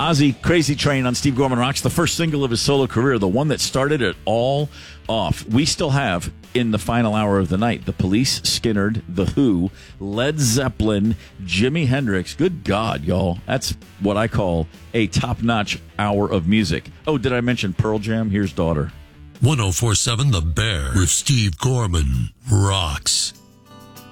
Ozzy, Crazy Train on Steve Gorman Rocks, the first single of his solo career, the one that started it all off. We still have, in the final hour of the night, The Police, Skynyrd, The Who, Led Zeppelin, Jimi Hendrix. Good God, y'all. That's what I call a top-notch hour of music. Oh, did I mention Pearl Jam? Here's Daughter. 104.7 The Bear with Steve Gorman rocks.